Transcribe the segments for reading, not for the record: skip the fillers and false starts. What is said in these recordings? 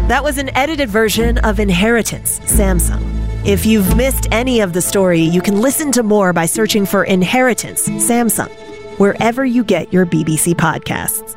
That was an edited version of Inheritance, Samsung. If you've missed any of the story, you can listen to more by searching for Inheritance, Samsung, wherever you get your BBC podcasts.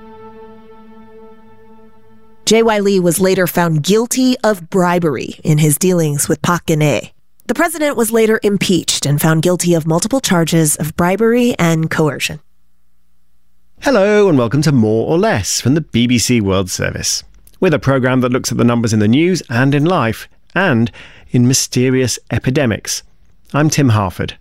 J.Y. Lee was later found guilty of bribery in his dealings with Park Geun-hye. The president was later impeached and found guilty of multiple charges of bribery and coercion. Hello and welcome to More or Less from the BBC World Service. We're the programme that looks at the numbers in the news and in life, and in mysterious epidemics. I'm Tim Harford.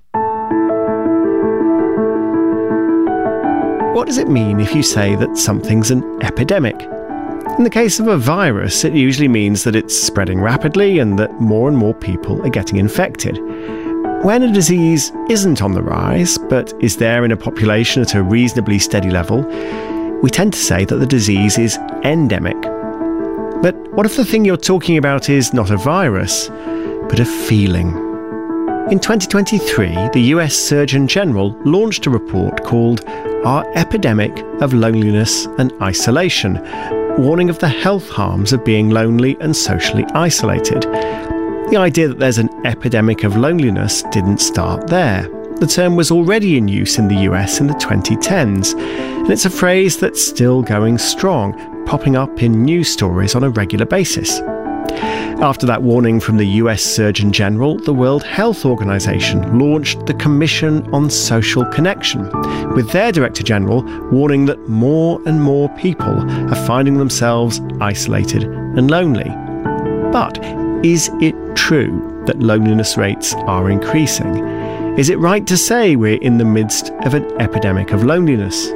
What does it mean if you say that something's an epidemic? In the case of a virus, it usually means that it's spreading rapidly and that more and more people are getting infected. When a disease isn't on the rise, but is there in a population at a reasonably steady level, we tend to say that the disease is endemic. But what if the thing you're talking about is not a virus, but a feeling? In 2023, the US Surgeon General launched a report called Our Epidemic of Loneliness and Isolation, warning of the health harms of being lonely and socially isolated. The idea that there's an epidemic of loneliness didn't start there. The term was already in use in the US in the 2010s, and it's a phrase that's still going strong, popping up in news stories on a regular basis. After that warning from the US Surgeon General, the World Health Organization launched the Commission on Social Connection, with their Director General warning that more and more people are finding themselves isolated and lonely. But is it true that loneliness rates are increasing? Is it right to say we're in the midst of an epidemic of loneliness?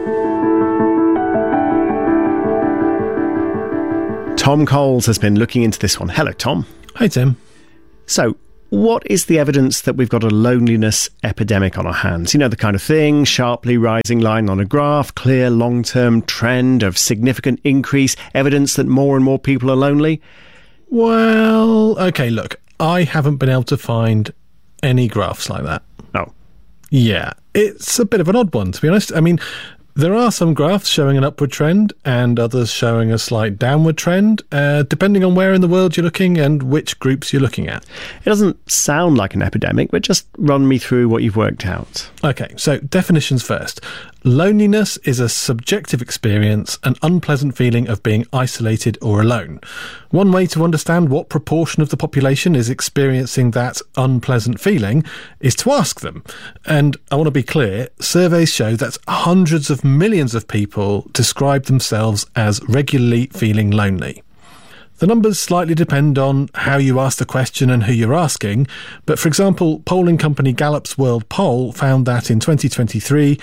Tom Coles has been looking into this one. Hello, Tom. Hi, Tim. So, what is the evidence that we've got a loneliness epidemic on our hands? You know, the kind of thing, sharply rising line on a graph, clear long-term trend of significant increase, evidence that more and more people are lonely? Well, okay, look, I haven't been able to find any graphs like that. Oh. Yeah, it's a bit of an odd one, to be honest. I mean, there are some graphs showing an upward trend and others showing a slight downward trend, depending on where in the world you're looking and which groups you're looking at. It doesn't sound like an epidemic, but just run me through what you've worked out. Okay, so definitions first. Loneliness is a subjective experience, an unpleasant feeling of being isolated or alone. One way to understand what proportion of the population is experiencing that unpleasant feeling is to ask them. And I want to be clear, surveys show that hundreds of millions of people describe themselves as regularly feeling lonely. The numbers slightly depend on how you ask the question and who you're asking, but for example, polling company Gallup's World Poll found that in 2023,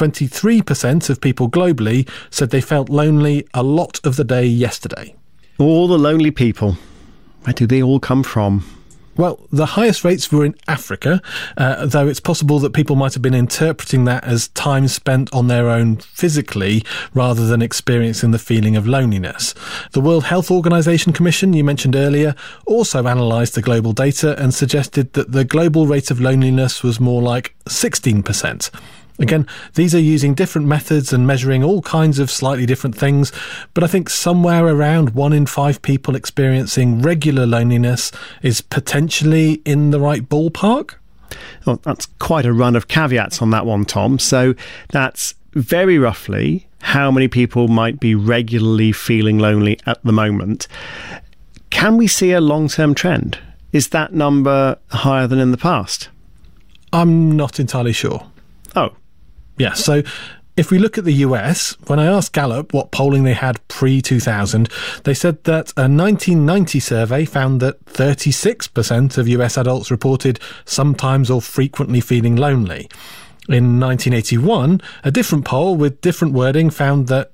23% of people globally said they felt lonely a lot of the day yesterday. All the lonely people. Where do they all come from? Well, the highest rates were in Africa, though it's possible that people might have been interpreting that as time spent on their own physically rather than experiencing the feeling of loneliness. The World Health Organization Commission, you mentioned earlier, also analysed the global data and suggested that the global rate of loneliness was more like 16%. Again, these are using different methods and measuring all kinds of slightly different things, but I think somewhere around 1 in 5 people experiencing regular loneliness is potentially in the right ballpark. Well, that's quite a run of caveats on that one, Tom. So that's very roughly how many people might be regularly feeling lonely at the moment. Can we see a long-term trend? Is that number higher than in the past? I'm not entirely sure. Oh. Yeah, so if we look at the US, when I asked Gallup what polling they had pre-2000, they said that a 1990 survey found that 36% of US adults reported sometimes or frequently feeling lonely. In 1981, a different poll with different wording found that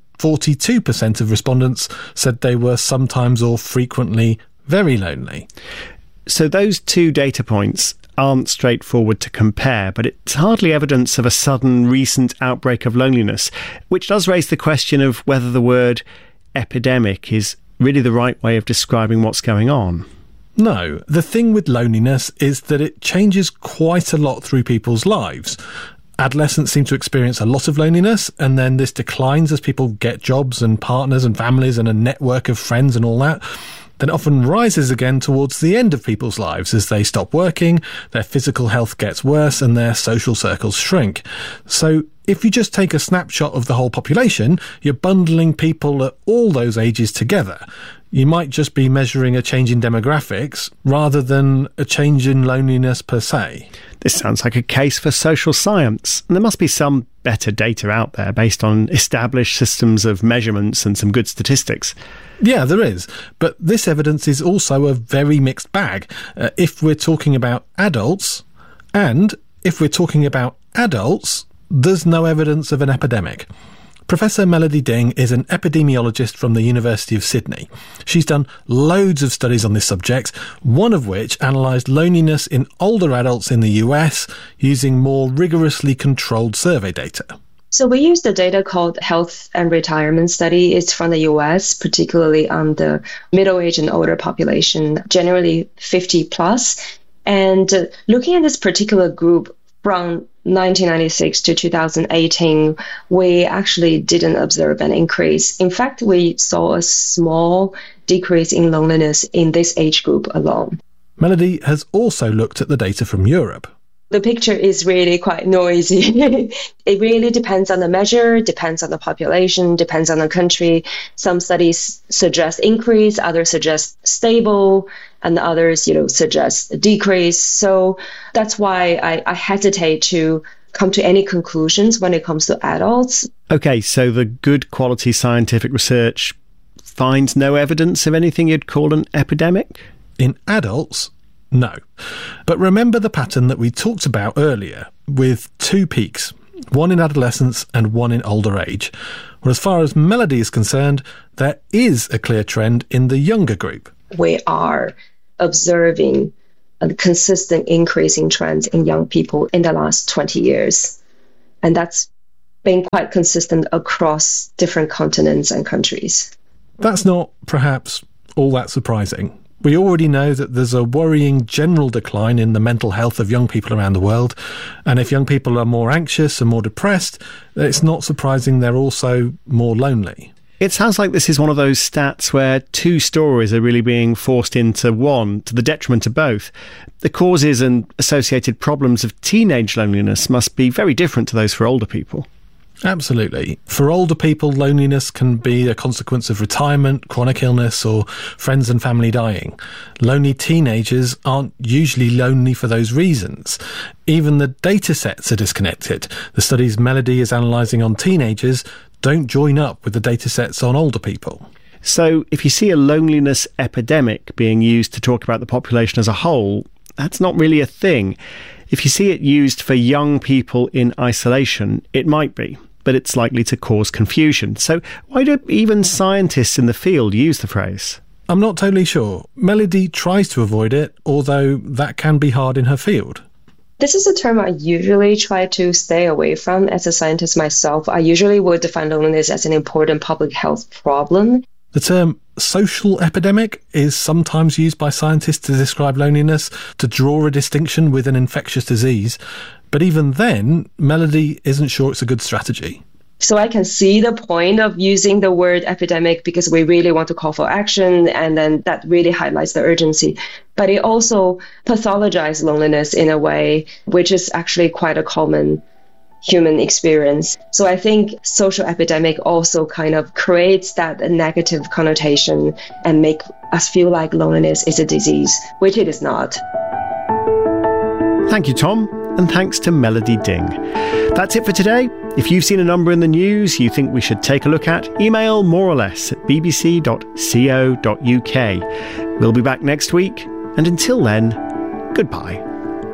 42% of respondents said they were sometimes or frequently very lonely. So those two data points aren't straightforward to compare, but it's hardly evidence of a sudden recent outbreak of loneliness, which does raise the question of whether the word epidemic is really the right way of describing what's going on. No, the thing with loneliness is that it changes quite a lot through people's lives. Adolescents seem to experience a lot of loneliness, and then this declines as people get jobs and partners and families and a network of friends and all that. then it often rises again towards the end of people's lives as they stop working, their physical health gets worse, and their social circles shrink. So if you just take a snapshot of the whole population, you're bundling people at all those ages together. You might just be measuring a change in demographics rather than a change in loneliness per se. This sounds like a case for social science, and there must be some better data out there based on established systems of measurements and some good statistics. Yeah, there is. But this evidence is also a very mixed bag. If we're talking about adults, and if we're talking about adults, there's no evidence of an epidemic. Professor Melody Ding is an epidemiologist from the University of Sydney. She's done loads of studies on this subject, one of which analysed loneliness in older adults in the US using more rigorously controlled survey data. So we used the data called Health and Retirement Study. It's from the US, particularly on the middle-aged and older population, generally 50 plus. And looking at this particular group from 1996 to 2018, we actually didn't observe an increase. In fact, we saw a small decrease in loneliness in this age group alone. Melody has also looked at the data from Europe. The picture is really quite noisy. It really depends on the measure, depends on the population, depends on the country. Some studies suggest increase, others suggest stable, and others, suggest a decrease. So that's why I hesitate to come to any conclusions when it comes to adults. Okay, so the good quality scientific research finds no evidence of anything you'd call an epidemic? In adults, no. But remember the pattern that we talked about earlier with two peaks, one in adolescence and one in older age. Well, as far as Melody is concerned, there is a clear trend in the younger group. We are observing a consistent increasing trends in young people in the last 20 years. And that's been quite consistent across different continents and countries. That's not perhaps all that surprising. We already know that there's a worrying general decline in the mental health of young people around the world. And if young people are more anxious and more depressed, it's not surprising they're also more lonely. It sounds like this is one of those stats where two stories are really being forced into one, to the detriment of both. The causes and associated problems of teenage loneliness must be very different to those for older people. Absolutely. For older people, loneliness can be a consequence of retirement, chronic illness, or friends and family dying. Lonely teenagers aren't usually lonely for those reasons. Even the data sets are disconnected. The studies Melody is analysing on teenagers don't join up with the data sets on older people. So if you see a loneliness epidemic being used to talk about the population as a whole, that's not really a thing. If you see it used for young people in isolation, it might be, but it's likely to cause confusion. So why do even scientists in the field use the phrase? I'm not totally sure. Melody tries to avoid it, although that can be hard in her field. This is a term I usually try to stay away from. As a scientist myself, I usually would define loneliness as an important public health problem. The term social epidemic is sometimes used by scientists to describe loneliness, to draw a distinction with an infectious disease. But even then, Melody isn't sure it's a good strategy. So I can see the point of using the word epidemic because we really want to call for action, and then that really highlights the urgency. But it also pathologizes loneliness in a way which is actually quite a common human experience. So I think social epidemic also kind of creates that negative connotation and make us feel like loneliness is a disease, which it is not. Thank you, Tom, and thanks to Melody Ding. That's it for today. If you've seen a number in the news you think we should take a look at, email moreorless@bbc.co.uk. We'll be back next week, and until then, goodbye.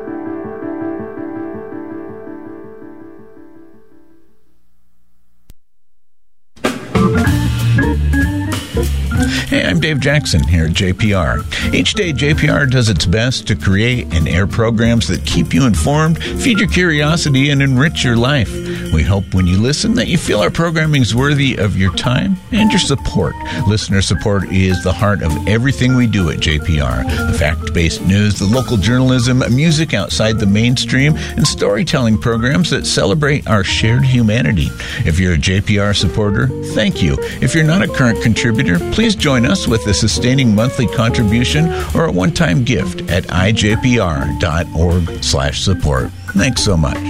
Hey, I'm Dave Jackson here at JPR. Each day, JPR does its best to create and air programs that keep you informed, feed your curiosity, and enrich your life. We We hope when you listen that you feel our programming is worthy of your time and your support. Listener support is the heart of everything we do at JPR. The fact-based news, the local journalism, music outside the mainstream, and storytelling programs that celebrate our shared humanity. If you're a JPR supporter, thank you. If you're not a current contributor, please join us with a sustaining monthly contribution or a one-time gift at ijpr.org/support. Thanks so much.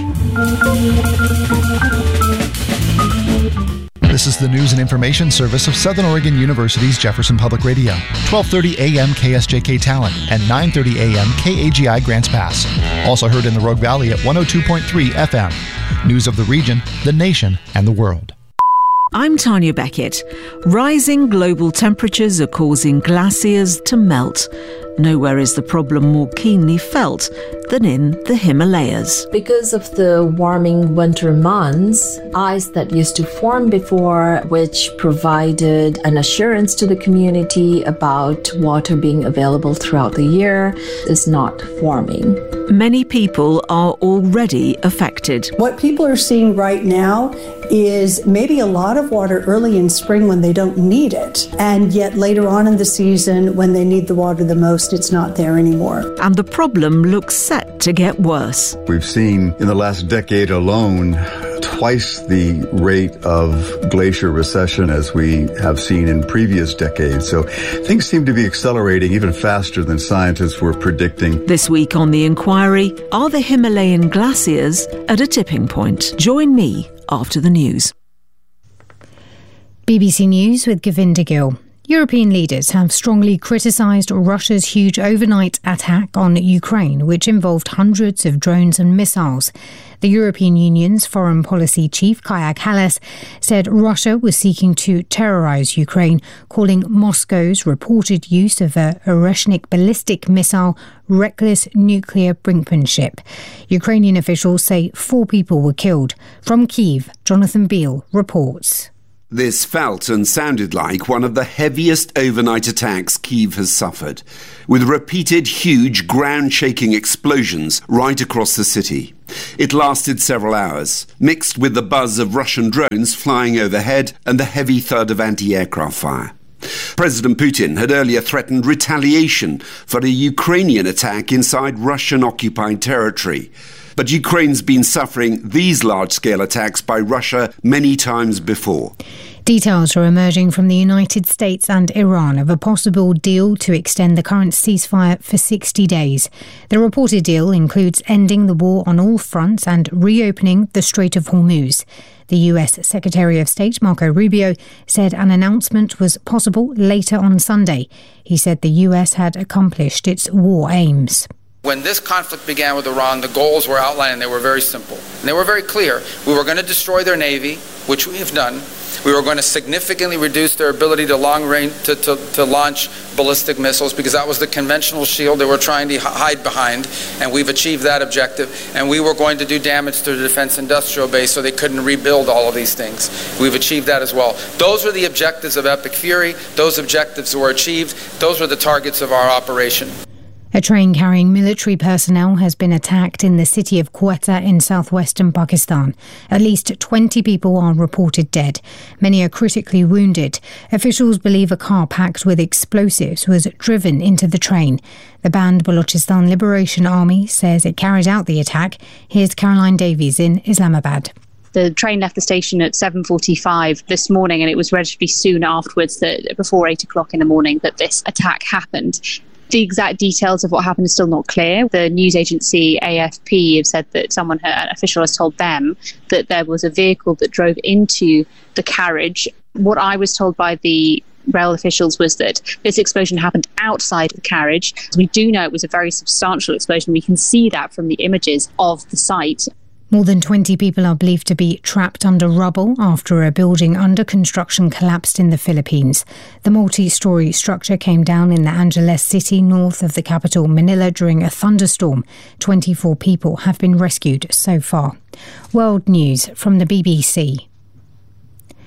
This is the News and Information Service of Southern Oregon University's Jefferson Public Radio. 12:30 a.m. KSJK Talent and 9:30 a.m. KAGI Grants Pass. Also heard in the Rogue Valley at 102.3 FM. News of the region, the nation, and the world. I'm Tanya Beckett. Rising global temperatures are causing glaciers to melt. Nowhere is the problem more keenly felt than in the Himalayas. Because of the warming winter months, ice that used to form before, which provided an assurance to the community about water being available throughout the year, is not forming. Many people are already affected. What people are seeing right now is maybe a lot of water early in spring when they don't need it, and yet later on in the season when they need the water the most, it's not there anymore. And the problem looks set to get worse. We've seen in the last decade alone twice the rate of glacier recession as we have seen in previous decades. So things seem to be accelerating even faster than scientists were predicting. This week on The Inquiry, are the Himalayan glaciers at a tipping point? Join me after the news. BBC News with Govinda Gill. European leaders have strongly criticised Russia's huge overnight attack on Ukraine, which involved hundreds of drones and missiles. The European Union's foreign policy chief, Kaja Kallas, said Russia was seeking to terrorise Ukraine, calling Moscow's reported use of a Oreshnik ballistic missile reckless nuclear brinkmanship. Ukrainian officials say 4 people were killed. From Kyiv, Jonathan Beale reports. This felt and sounded like one of the heaviest overnight attacks Kyiv has suffered, with repeated huge ground-shaking explosions right across the city. It lasted several hours, mixed with the buzz of Russian drones flying overhead and the heavy thud of anti-aircraft fire. President Putin had earlier threatened retaliation for a Ukrainian attack inside Russian-occupied territory. But Ukraine's been suffering these large-scale attacks by Russia many times before. Details are emerging from the United States and Iran of a possible deal to extend the current ceasefire for 60 days. The reported deal includes ending the war on all fronts and reopening the Strait of Hormuz. The US Secretary of State Marco Rubio said an announcement was possible later on Sunday. He said the US had accomplished its war aims. When this conflict began with Iran, the goals were outlined and they were very simple. And they were very clear. We were going to destroy their navy, which we have done. We were going to significantly reduce their ability to long range to launch ballistic missiles, because that was the conventional shield they were trying to hide behind, and we've achieved that objective. And we were going to do damage to the defense industrial base so they couldn't rebuild all of these things. We've achieved that as well. Those were the objectives of Epic Fury. Those objectives were achieved. Those were the targets of our operation. A train carrying military personnel has been attacked in the city of Quetta in southwestern Pakistan. At least 20 people are reported dead. Many are critically wounded. Officials believe a car packed with explosives was driven into the train. The banned Balochistan Liberation Army says it carried out the attack. Here's Caroline Davies in Islamabad. The train left the station at 7:45 this morning, and it was relatively soon afterwards, that before 8 o'clock in the morning, that this attack happened. The exact details of what happened is still not clear. The news agency AFP have said that an official has told them that there was a vehicle that drove into the carriage. What I was told by the rail officials was that this explosion happened outside the carriage. We do know it was a very substantial explosion. We can see that from the images of the site. More than 20 people are believed to be trapped under rubble after a building under construction collapsed in the Philippines. The multi-storey structure came down in the Angeles city north of the capital, Manila, during a thunderstorm. 24 people have been rescued so far. World news from the BBC.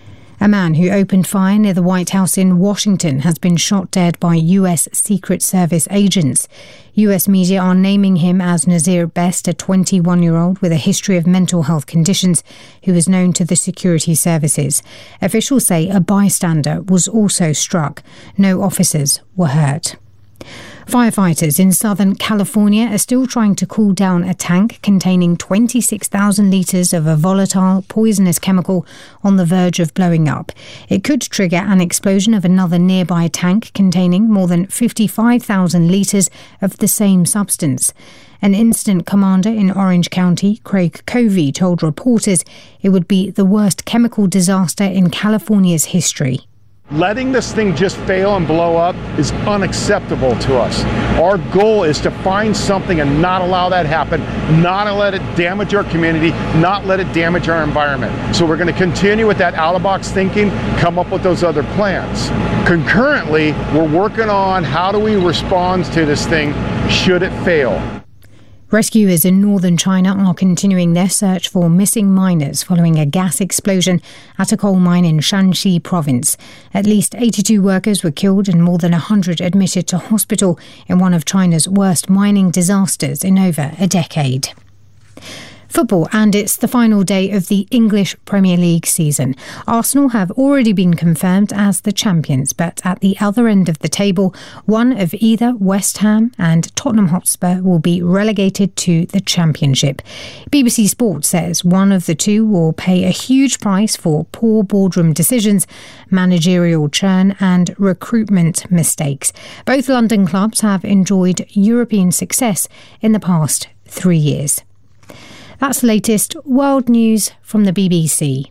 A man who opened fire near the White House in Washington has been shot dead by US Secret Service agents. US media are naming him as Nazir Best, a 21-year-old with a history of mental health conditions who is known to the security services. Officials say a bystander was also struck. No officers were hurt. Firefighters in Southern California are still trying to cool down a tank containing 26,000 litres of a volatile, poisonous chemical on the verge of blowing up. It could trigger an explosion of another nearby tank containing more than 55,000 litres of the same substance. An incident commander in Orange County, Craig Covey, told reporters it would be the worst chemical disaster in California's history. Letting this thing just fail and blow up is unacceptable to us. Our goal is to find something and not allow that happen, not to let it damage our community, not let it damage our environment. So we're going to continue with that out-of-box thinking, come up with those other plans. Concurrently, we're working on how do we respond to this thing should it fail. Rescuers in northern China are continuing their search for missing miners following a gas explosion at a coal mine in Shanxi province. At least 82 workers were killed and more than 100 admitted to hospital in one of China's worst mining disasters in over a decade. Football, and it's the final day of the English Premier League season. Arsenal have already been confirmed as the champions, but at the other end of the table, one of either West Ham and Tottenham Hotspur will be relegated to the Championship. BBC Sport says one of the two will pay a huge price for poor boardroom decisions, managerial churn and recruitment mistakes. Both London clubs have enjoyed European success in the past 3 years. That's the latest world news from the BBC.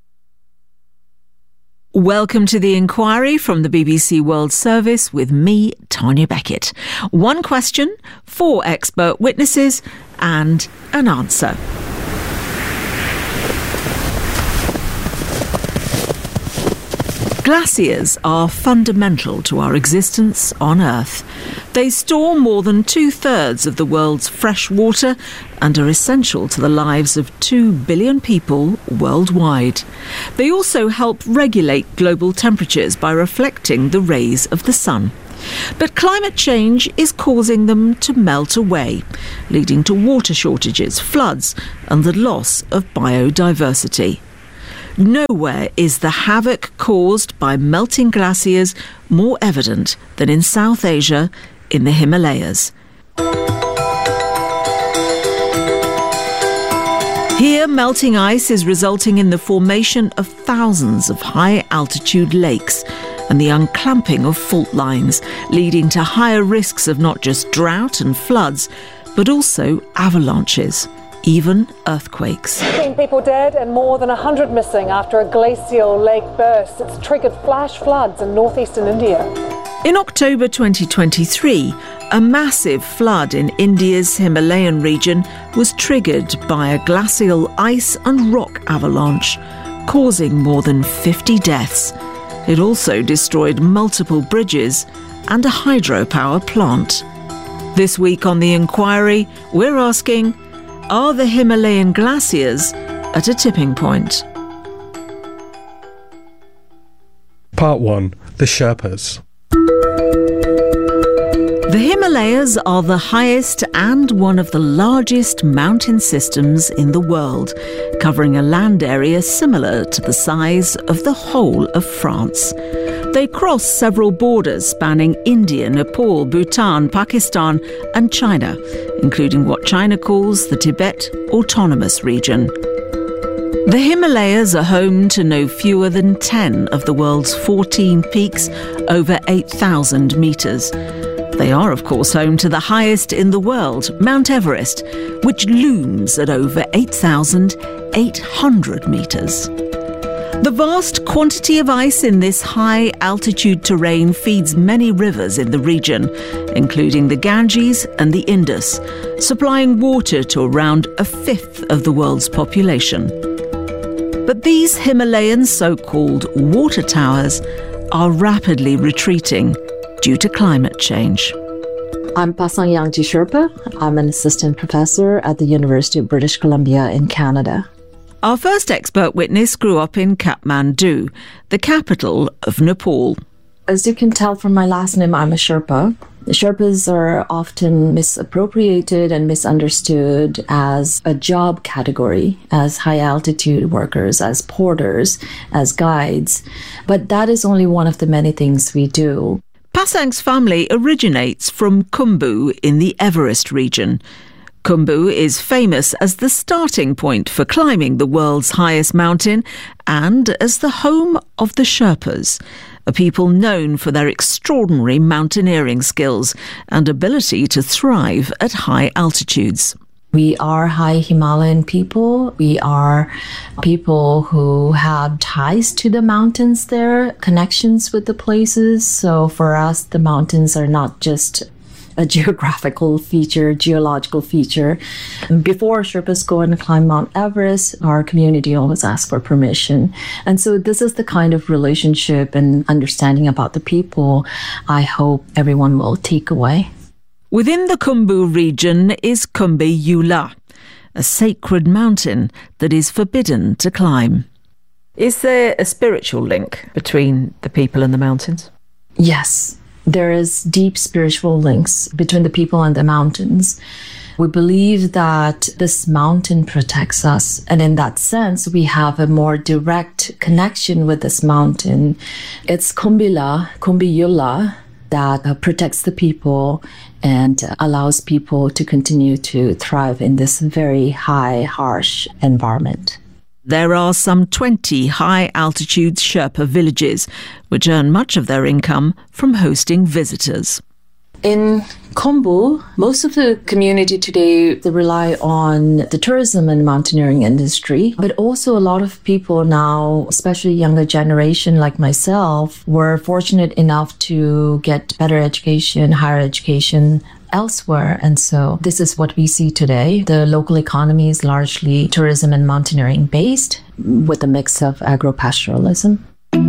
Welcome to The Inquiry from the BBC World Service with me, Tanya Beckett. One question, 4 expert witnesses and an answer. Glaciers are fundamental to our existence on Earth. They store more than 2/3 of the world's fresh water and are essential to the lives of 2 billion people worldwide. They also help regulate global temperatures by reflecting the rays of the sun. But climate change is causing them to melt away, leading to water shortages, floods, and the loss of biodiversity. Nowhere is the havoc caused by melting glaciers more evident than in South Asia, in the Himalayas. Here, melting ice is resulting in the formation of thousands of high-altitude lakes and the unclamping of fault lines, leading to higher risks of not just drought and floods, but also avalanches. Even earthquakes. 15 people dead and more than 100 missing after a glacial lake burst. It's triggered flash floods in northeastern India. In October 2023, a massive flood in India's Himalayan region was triggered by a glacial ice and rock avalanche, causing more than 50 deaths. It also destroyed multiple bridges and a hydropower plant. This week on The Inquiry, we're asking, are the Himalayan glaciers at a tipping point? Part 1. The Sherpas. The Himalayas are the highest and one of the largest mountain systems in the world, covering a land area similar to the size of the whole of France. They cross several borders spanning India, Nepal, Bhutan, Pakistan and China, including what China calls the Tibet Autonomous Region. The Himalayas are home to no fewer than 10 of the world's 14 peaks, over 8,000 metres. They are, of course, home to the highest in the world, Mount Everest, which looms at over 8,800 metres. The vast quantity of ice in this high-altitude terrain feeds many rivers in the region, including the Ganges and the Indus, supplying water to around 1/5 of the world's population. But these Himalayan so-called water towers are rapidly retreating due to climate change. I'm Pasang Yangji Sherpa. I'm an assistant professor at the University of British Columbia in Canada. Our first expert witness grew up in Kathmandu, the capital of Nepal. As you can tell from my last name, I'm a Sherpa. The Sherpas are often misappropriated and misunderstood as a job category, as high-altitude workers, as porters, as guides. But that is only one of the many things we do. Pasang's family originates from Khumbu in the Everest region. Khumbu is famous as the starting point for climbing the world's highest mountain and as the home of the Sherpas, a people known for their extraordinary mountaineering skills and ability to thrive at high altitudes. We are high Himalayan people. We are people who have ties to the mountains there, connections with the places. So for us, the mountains are not just a geographical feature, geological feature. Before Sherpas go and climb Mount Everest, our community always asks for permission. And so this is the kind of relationship and understanding about the people I hope everyone will take away. Within the Khumbu region is Khumbi Yula, a sacred mountain that is forbidden to climb. Is there a spiritual link between the people and the mountains? Yes. There is deep spiritual links between the people and the mountains. We believe that this mountain protects us. And in that sense, we have a more direct connection with this mountain. It's Khumbi Yula, that protects the people and allows people to continue to thrive in this very high, harsh environment. There are some 20 high-altitude Sherpa villages, which earn much of their income from hosting visitors. In Khumbu, most of the community today, they rely on the tourism and mountaineering industry, but also a lot of people now, especially younger generation like myself, were fortunate enough to get better education, higher education elsewhere. And so this is what we see today. The local economy is largely tourism and mountaineering based with a mix of agro-pastoralism.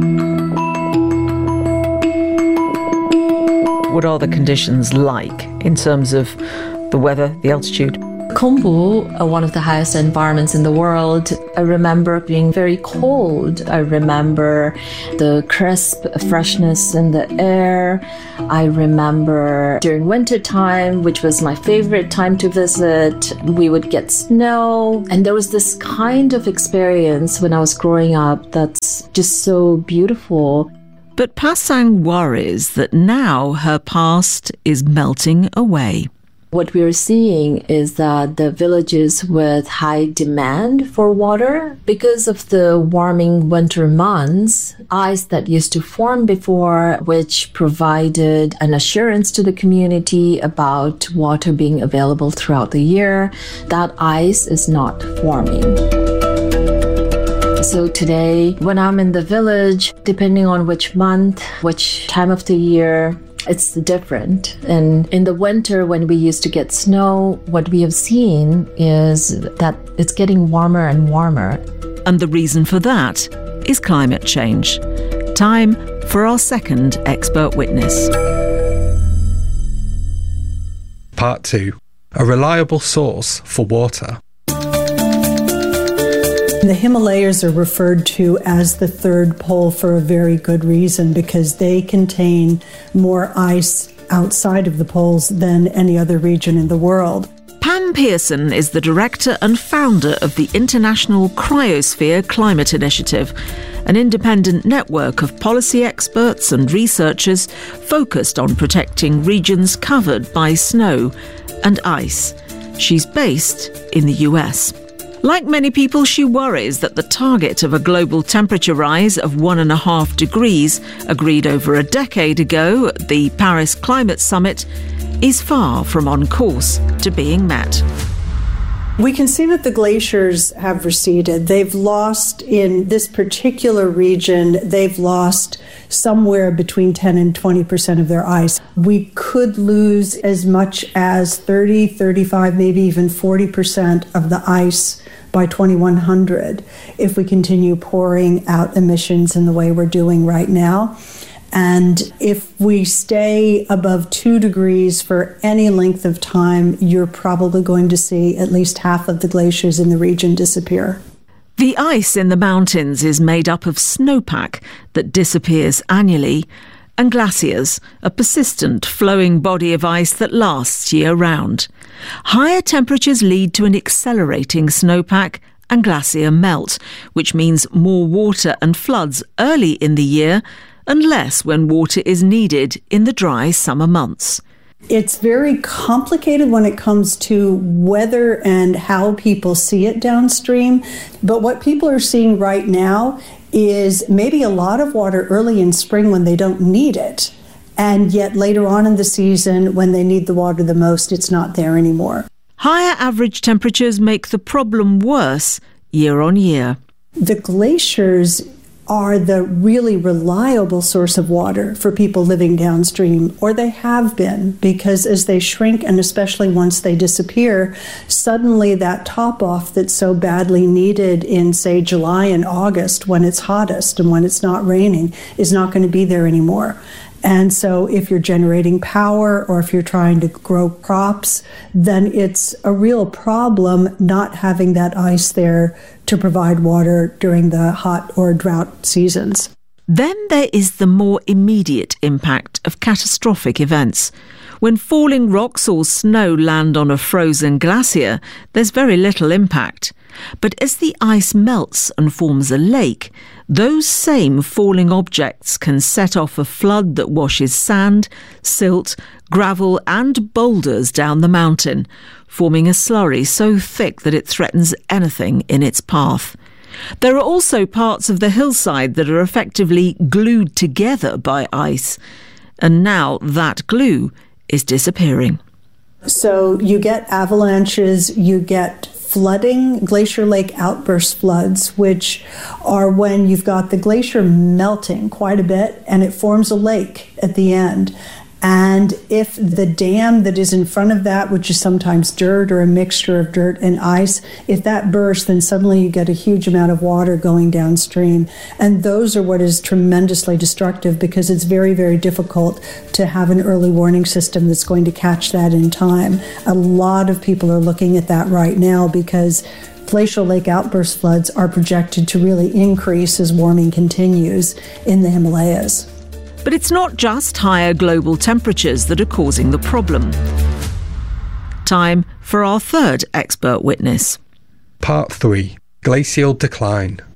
What are the conditions like in terms of the weather, the altitude? Khumbu, one of the highest environments in the world, I remember being very cold. I remember the crisp freshness in the air. I remember during winter time, which was my favorite time to visit, we would get snow. And there was this kind of experience when I was growing up that's just so beautiful. But Pasang worries that now her past is melting away. What we are seeing is that the villages with high demand for water, because of the warming winter months, ice that used to form before, which provided an assurance to the community about water being available throughout the year, that ice is not forming. So today, when I'm in the village, depending on which month, which time of the year, it's different. And in the winter, when we used to get snow, what we have seen is that it's getting warmer and warmer. And the reason for that is climate change. Time for our second expert witness. Part 2. A reliable source for water. The Himalayas are referred to as the third pole for a very good reason, because they contain more ice outside of the poles than any other region in the world. Pam Pearson is the director and founder of the International Cryosphere Climate Initiative, an independent network of policy experts and researchers focused on protecting regions covered by snow and ice. She's based in the US. Like many people, she worries that the target of a global temperature rise of 1.5 degrees, agreed over a decade ago at the Paris Climate Summit, is far from on course to being met. We can see that the glaciers have receded. They've lost, in this particular region, they've lost somewhere between 10 and 20% of their ice. We could lose as much as 30, 35, maybe even 40% of the ice by 2100 if we continue pouring out emissions in the way we're doing right now. And if we stay above 2 degrees for any length of time, you're probably going to see at least half of the glaciers in the region disappear. The ice in the mountains is made up of snowpack that disappears annually, and glaciers, a persistent flowing body of ice that lasts year-round. Higher temperatures lead to an accelerating snowpack and glacier melt, which means more water and floods early in the year and less when water is needed in the dry summer months. It's very complicated when it comes to whether and how people see it downstream. But what people are seeing right now is maybe a lot of water early in spring when they don't need it. And yet later on in the season, when they need the water the most, it's not there anymore. Higher average temperatures make the problem worse year on year. The glaciers are the really reliable source of water for people living downstream, or they have been, because as they shrink, and especially once they disappear, suddenly that top-off that's so badly needed in, say, July and August, when it's hottest and when it's not raining, is not going to be there anymore. And so if you're generating power or if you're trying to grow crops, then it's a real problem not having that ice there to provide water during the hot or drought seasons. Then there is the more immediate impact of catastrophic events. When falling rocks or snow land on a frozen glacier, there's very little impact. But as the ice melts and forms a lake, those same falling objects can set off a flood that washes sand, silt, gravel and boulders down the mountain, forming a slurry so thick that it threatens anything in its path. There are also parts of the hillside that are effectively glued together by ice, and now that glue is disappearing. So you get avalanches, you get flooding, glacier lake outburst floods, which are when you've got the glacier melting quite a bit and it forms a lake at the end. And if the dam that is in front of that, which is sometimes dirt or a mixture of dirt and ice, if that bursts, then suddenly you get a huge amount of water going downstream. And those are what is tremendously destructive, because it's very, very difficult to have an early warning system that's going to catch that in time. A lot of people are looking at that right now, because glacial lake outburst floods are projected to really increase as warming continues in the Himalayas. But it's not just higher global temperatures that are causing the problem. Time for our third expert witness. Part 3. Glacial decline.